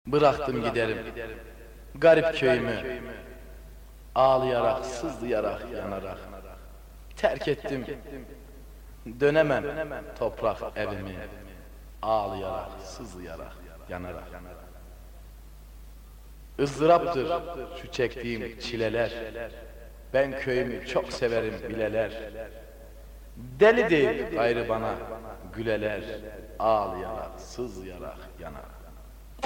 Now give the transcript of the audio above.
Bıraktım giderim garip köyümü, ağlayarak, sızlayarak, yanarak. Terk ettim, dönemem toprak evimi, ağlayarak, sızlayarak, yanarak. Izdıraptır şu çektiğim çileler, ben köyümü çok severim bileler. Deli değil gayrı bana güleler, ağlayarak, sızlayarak, yanarak.